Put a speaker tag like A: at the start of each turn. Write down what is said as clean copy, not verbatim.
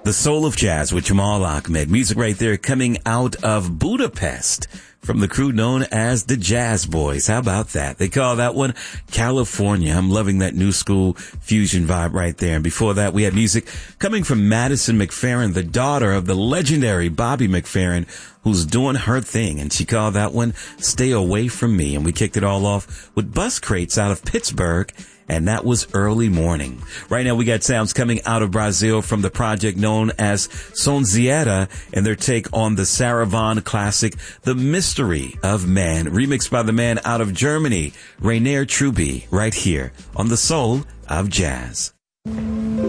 A: The Soul of Jazz with Jamal Ahmed. Music right there coming out of Budapest from the crew known as the Jazz Boys. How about that? They call that one California. I'm loving that new school fusion vibe right there. And before that, we had music coming from Madison McFerrin, the daughter of the legendary Bobby McFerrin, who's doing her thing. And she called that one Stay Away From Me. And we kicked it all off with Bus Crates out of Pittsburgh. And that was Early Morning. Right now we got sounds coming out of Brazil from the project known as Sonzeira and their take on the Sarah Vaughan classic, The Mystery of Man, remixed by the man out of Germany, Rainer Truby, right here on The Soul of Jazz.